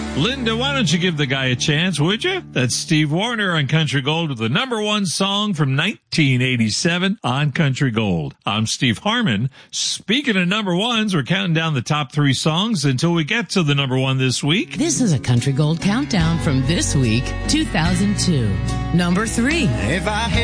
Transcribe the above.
Linda, why don't you give the guy a chance, would you? That's Steve Wariner on Country Gold with the number one song from 1987 on Country Gold. I'm Steve Harmon. Speaking of number ones, we're counting down the top 3 songs until we get to the number one this week. This is a Country Gold countdown from this week, 2002. Number 3. If I